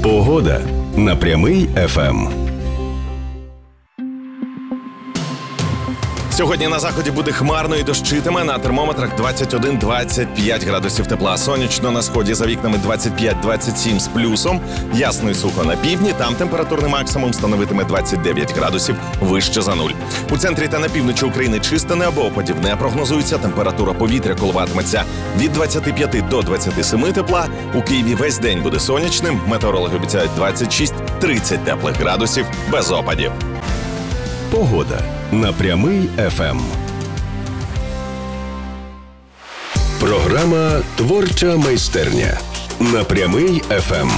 Погода на Прямий ФМ. Сьогодні на заході буде хмарно і дощитиме. На термометрах 21-25 градусів тепла. Сонячно на сході, за вікнами 25-27 з плюсом. Ясно і сухо на півдні. Там температурний максимум становитиме 29 градусів вище за нуль. У центрі та на півночі України чисте небо, опадів не прогнозується. Температура повітря коливатиметься від 25 до 27 тепла. У Києві весь день буде сонячним. Метеорологи обіцяють 26-30 теплих градусів без опадів. Погода на Прямий ФМ. Програма «Творча майстерня» на Прямий ФМ.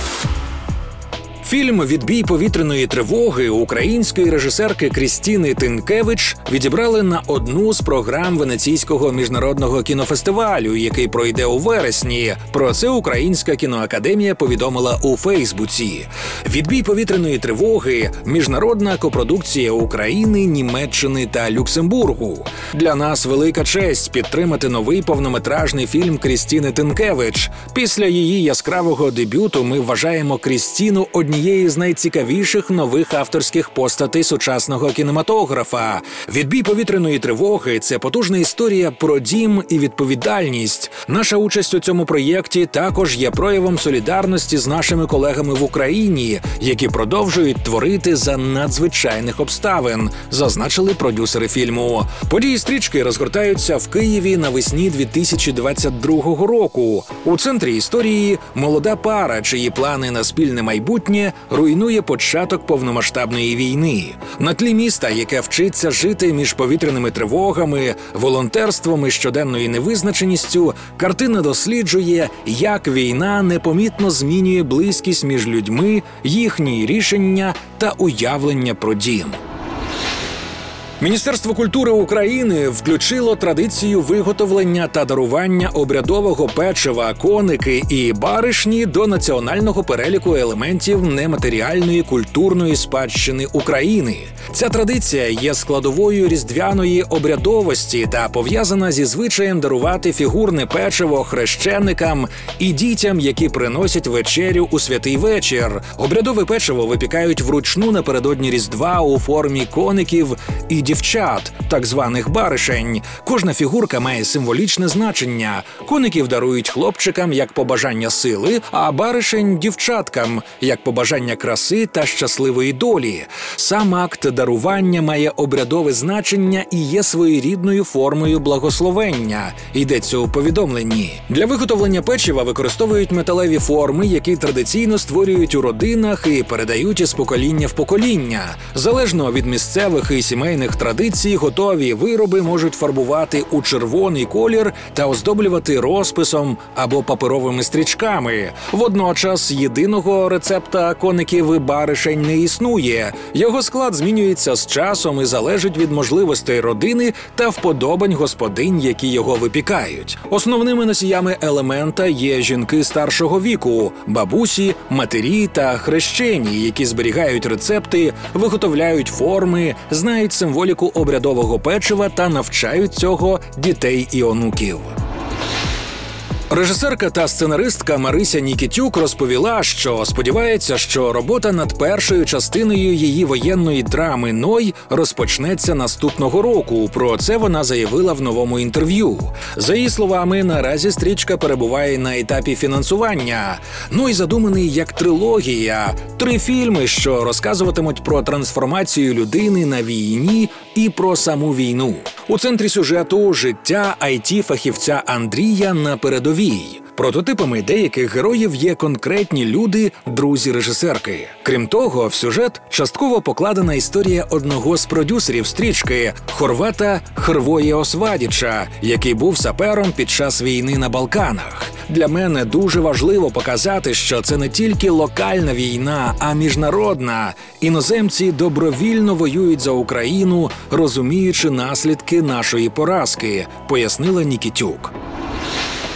Фільм «Відбій повітряної тривоги» української режисерки Крістіни Тинкевич відібрали на одну з програм Венеційського міжнародного кінофестивалю, який пройде у вересні. Про це Українська кіноакадемія повідомила у Фейсбуці. «Відбій повітряної тривоги» – міжнародна копродукція України, Німеччини та Люксембургу. Для нас велика честь підтримати новий повнометражний фільм Крістіни Тинкевич. Після її яскравого дебюту ми вважаємо Крістіну однією з найцікавіших нових авторських постатей сучасного кінематографа. «Відбій повітряної тривоги» – це потужна історія про дім і відповідальність. Наша участь у цьому проєкті також є проявом солідарності з нашими колегами в Україні, які продовжують творити за надзвичайних обставин, зазначили продюсери фільму. Події стрічки розгортаються в Києві навесні 2022 року. У центрі історії – молода пара, чиї плани на спільне майбутнє руйнує початок повномасштабної війни. На тлі міста, яке вчиться жити між повітряними тривогами, волонтерством і щоденною невизначеністю, картина досліджує, як війна непомітно змінює близькість між людьми, їхні рішення та уявлення про дім. Міністерство культури України включило традицію виготовлення та дарування обрядового печива, коники і баришні до національного переліку елементів нематеріальної культурної спадщини України. Ця традиція є складовою різдвяної обрядовості та пов'язана зі звичаєм дарувати фігурне печиво хрещеникам і дітям, які приносять вечерю у святий вечір. Обрядове печиво випікають вручну напередодні Різдва у формі коників і дівчат, так званих баришень. Кожна фігурка має символічне значення. Коників дарують хлопчикам як побажання сили, а баришень – дівчаткам як побажання краси та щасливої долі. Сам акт дарування має обрядове значення і є своєрідною формою благословення, йдеться у повідомленні. Для виготовлення печива використовують металеві форми, які традиційно створюють у родинах і передають із покоління в покоління. Залежно від місцевих і сімейних традицій, готові вироби можуть фарбувати у червоний колір та оздоблювати розписом або паперовими стрічками. Водночас єдиного рецепта коників і баришень не існує. Його склад змінюється з часом і залежить від можливостей родини та вподобань господинь, які його випікають. Основними носіями елемента є жінки старшого віку, бабусі, матері та хрещені, які зберігають рецепти, виготовляють форми, знають символіку обрядового печива та навчають цього дітей і онуків. Режисерка та сценаристка Марися Нікітюк розповіла, що сподівається, що робота над першою частиною її воєнної драми «Ной» розпочнеться наступного року. Про це вона заявила в новому інтерв'ю. За її словами, наразі стрічка перебуває на етапі фінансування. «Ной» задуманий як трилогія. 3 фільми, що розказуватимуть про трансформацію людини на війні і про саму війну. У центрі сюжету – життя IT-фахівця Андрія на передовій. Прототипами деяких героїв є конкретні люди, друзі режисерки. Крім того, в сюжет частково покладена історія одного з продюсерів стрічки – хорвата Hrvoje Osvadića, який був сапером під час війни на Балканах. Для мене дуже важливо показати, що це не тільки локальна війна, а міжнародна. Іноземці добровільно воюють за Україну, розуміючи наслідки нашої поразки, пояснила Нікітюк.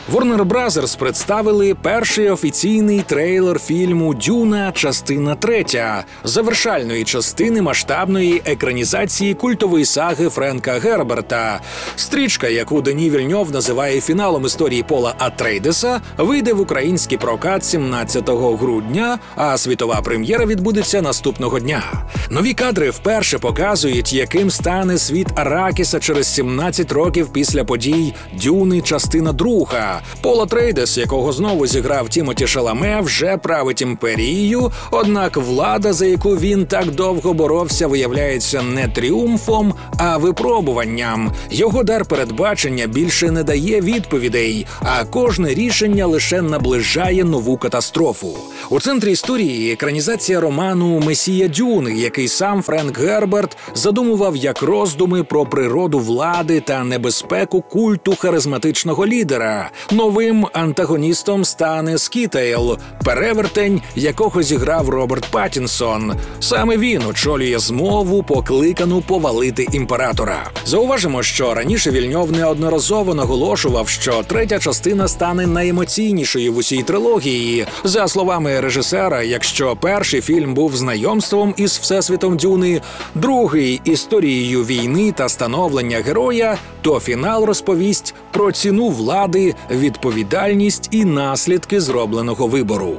Warner Bros. Представили перший офіційний трейлер фільму «Дюна. Частина 3», завершальної частини масштабної екранізації культової саги Френка Герберта. Стрічка, яку Дені Вільньов називає фіналом історії Пола Атрейдеса, вийде в український прокат 17 грудня, а світова прем'єра відбудеться наступного дня. Нові кадри вперше показують, яким стане світ Аракіса через 17 років після подій «Дюни. Частина 2». Пол Атрейдес, якого знову зіграв Тімоті Шаламе, вже править імперією, однак влада, за яку він так довго боровся, виявляється не тріумфом, а випробуванням. Його дар передбачення більше не дає відповідей, а кожне рішення лише наближає нову катастрофу. У центрі історії екранізація роману «Месія Дюни», який сам Френк Герберт задумував як роздуми про природу влади та небезпеку культу харизматичного лідера. Новим антагоністом стане Скітейл, перевертень, якого зіграв Роберт Паттінсон. Саме він очолює змову, покликану повалити імператора. Зауважимо, що раніше Вільньов неодноразово наголошував, що третя частина стане найемоційнішою в усій трилогії. За словами режисера, якщо перший фільм був знайомством із всесвітом Дюни, другий – історією війни та становлення героя, то фінал розповість про ціну влади, відповідальність і наслідки зробленого вибору.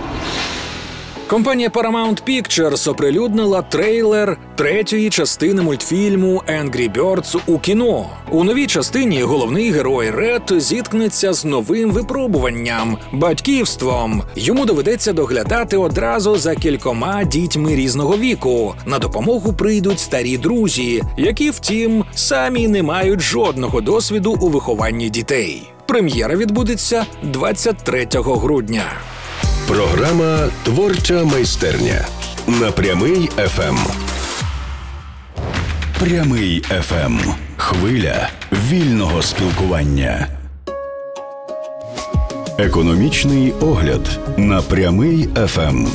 Компанія Paramount Pictures оприлюднила трейлер третьої частини мультфільму «Angry Birds» у кіно. У новій частині головний герой Ред зіткнеться з новим випробуванням – батьківством. Йому доведеться доглядати одразу за кількома дітьми різного віку. На допомогу прийдуть старі друзі, які, втім, самі не мають жодного досвіду у вихованні дітей. Прем'єра відбудеться 23 грудня. Програма «Творча майстерня» на Прямий ФМ. Прямий ФМ. Хвиля вільного спілкування. Економічний огляд на Прямий ФМ.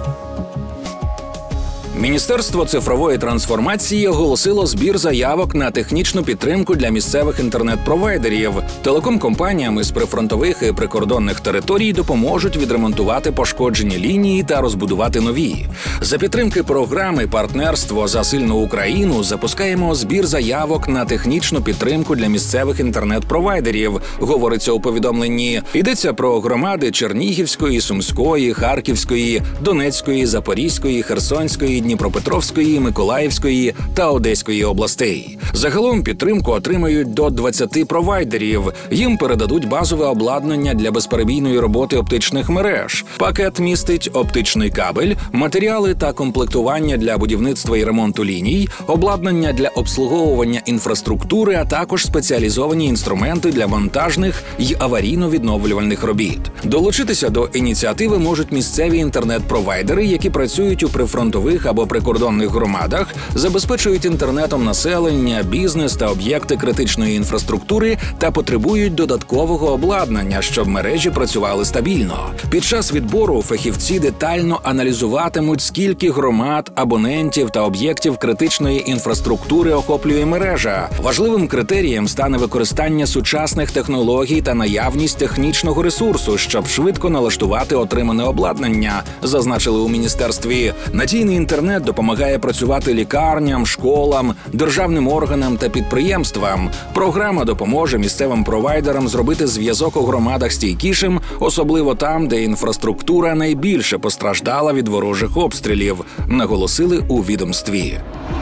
Міністерство цифрової трансформації оголосило збір заявок на технічну підтримку для місцевих інтернет-провайдерів. Телеком-компаніям із прифронтових і прикордонних територій допоможуть відремонтувати пошкоджені лінії та розбудувати нові. За підтримки програми «Партнерство за сильну Україну» запускаємо збір заявок на технічну підтримку для місцевих інтернет-провайдерів, говориться у повідомленні. Йдеться про громади Чернігівської, Сумської, Харківської, Донецької, Запорізької, Херсонської, Дніпропетровської, Миколаївської та Одеської областей. Загалом підтримку отримають до 20 провайдерів. Їм передадуть базове обладнання для безперебійної роботи оптичних мереж. Пакет містить оптичний кабель, матеріали та комплектування для будівництва і ремонту ліній, обладнання для обслуговування інфраструктури, а також спеціалізовані інструменти для монтажних й аварійно-відновлювальних робіт. Долучитися до ініціативи можуть місцеві інтернет-провайдери, які працюють у прифронтових або прикордонних громадах, забезпечують інтернетом населення, бізнес та об'єкти критичної інфраструктури та потребують додаткового обладнання, щоб мережі працювали стабільно. Під час відбору фахівці детально аналізуватимуть, скільки громад, абонентів та об'єктів критичної інфраструктури охоплює мережа. Важливим критерієм стане використання сучасних технологій та наявність технічного ресурсу, щоб швидко налаштувати отримане обладнання, зазначили у міністерстві. Надійний інтернет допомагає працювати лікарням, школам, державним органам та підприємствам. Програма допоможе місцевим провайдерам зробити зв'язок у громадах стійкішим, особливо там, де інфраструктура найбільше постраждала від ворожих обстрілів, наголосили у відомстві.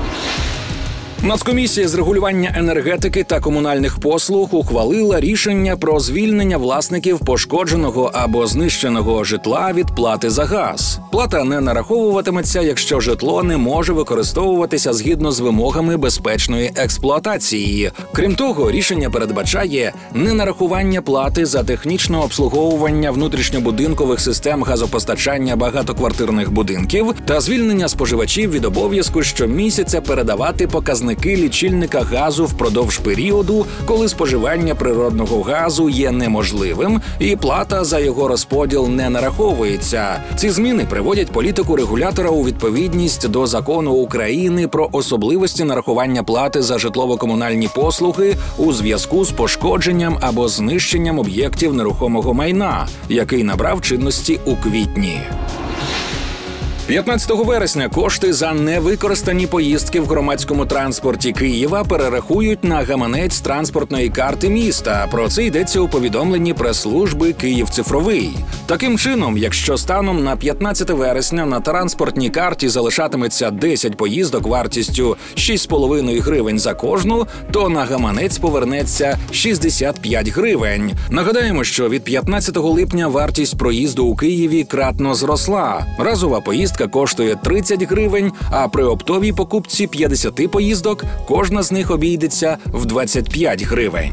Нацкомісія з регулювання енергетики та комунальних послуг ухвалила рішення про звільнення власників пошкодженого або знищеного житла від плати за газ. Плата не нараховуватиметься, якщо житло не може використовуватися згідно з вимогами безпечної експлуатації. Крім того, рішення передбачає ненарахування плати за технічне обслуговування внутрішньобудинкових систем газопостачання багатоквартирних будинків та звільнення споживачів від обов'язку щомісяця передавати показники показники лічильника газу впродовж періоду, коли споживання природного газу є неможливим і плата за його розподіл не нараховується. Ці зміни приводять політику регулятора у відповідність до Закону України про особливості нарахування плати за житлово-комунальні послуги у зв'язку з пошкодженням або знищенням об'єктів нерухомого майна, який набрав чинності у квітні. 15 вересня кошти за невикористані поїздки в громадському транспорті Києва перерахують на гаманець транспортної карти міста. Про це йдеться у повідомленні прес-служби «Київ цифровий». Таким чином, якщо станом на 15 вересня на транспортній карті залишатиметься 10 поїздок вартістю 6,5 гривень за кожну, то на гаманець повернеться 65 гривень. Нагадаємо, що від 15 липня вартість проїзду у Києві кратно зросла. Разова поїздка коштує 30 гривень, а при оптовій покупці 50 поїздок кожна з них обійдеться в 25 гривень.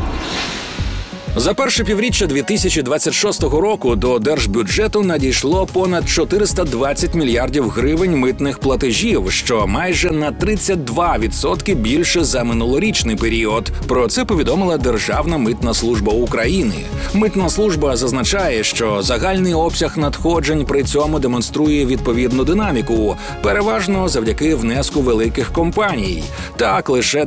За перше півріччя 2026 року до держбюджету надійшло понад 420 мільярдів гривень митних платежів, що майже на 32% більше за минулорічний період. Про це повідомила Державна митна служба України. Митна служба зазначає, що загальний обсяг надходжень при цьому демонструє відповідну динаміку, переважно завдяки внеску великих компаній. Так, лише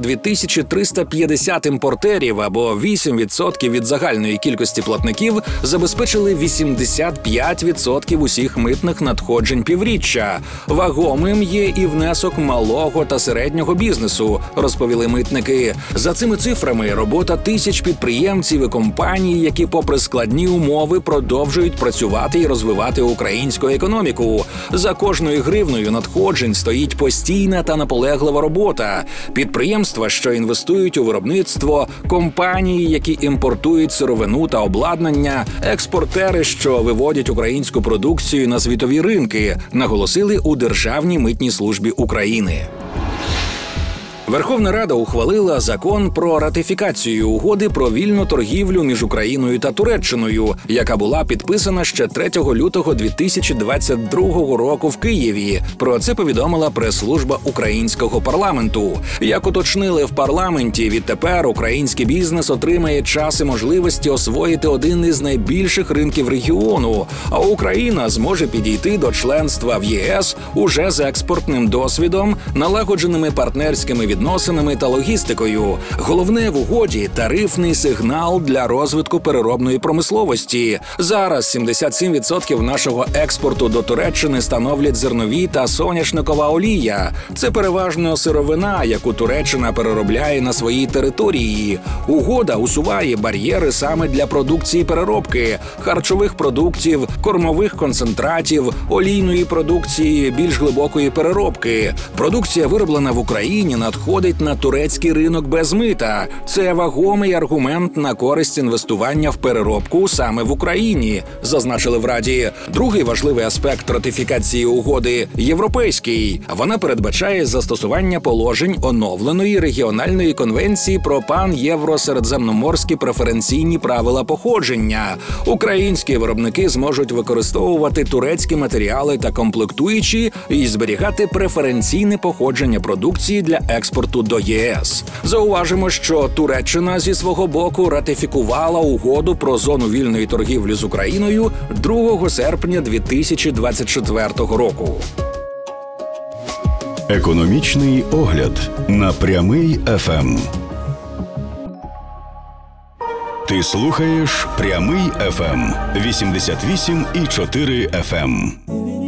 2350 імпортерів або 8% від загальної кількості платників забезпечили 85% усіх митних надходжень півріччя. Вагомим є і внесок малого та середнього бізнесу, розповіли митники. За цими цифрами робота тисяч підприємців і компаній, які попри складні умови продовжують працювати і розвивати українську економіку. За кожною гривною надходжень стоїть постійна та наполеглива робота. Підприємства, що інвестують у виробництво, компанії, які імпортують сировину та обладнання, експортери, що виводять українську продукцію на світові ринки, наголосили у Державній митній службі України. Верховна Рада ухвалила закон про ратифікацію угоди про вільну торгівлю між Україною та Туреччиною, яка була підписана ще 3 лютого 2022 року в Києві. Про це повідомила прес-служба українського парламенту. Як уточнили в парламенті, відтепер український бізнес отримає час і можливості освоїти один із найбільших ринків регіону, а Україна зможе підійти до членства в ЄС уже з експортним досвідом, налагодженими партнерськими відносинами та логістикою. Головне в угоді – тарифний сигнал для розвитку переробної промисловості. Зараз 77% нашого експорту до Туреччини становлять зернові та соняшникова олія. Це переважно сировина, яку Туреччина переробляє на своїй території. Угода усуває бар'єри саме для продукції переробки, харчових продуктів, кормових концентратів, олійної продукції більш глибокої переробки. Продукція, вироблена в Україні, надходить на турецький ринок без мита. Це вагомий аргумент на користь інвестування в переробку саме в Україні, зазначили в Раді. Другий важливий аспект ратифікації угоди – європейський. Вона передбачає застосування положень оновленої регіональної конвенції про пан-євро-середземноморські преференційні правила походження. Українські виробники зможуть використовувати турецькі матеріали та комплектуючі і зберігати преференційне походження продукції для експорту до ЄС. Зауважимо, що Туреччина зі свого боку ратифікувала угоду про зону вільної торгівлі з Україною 2 серпня 2024 року. Економічний огляд на Прямий ФМ. Ти слухаєш Прямий ФМ 88,4 FM.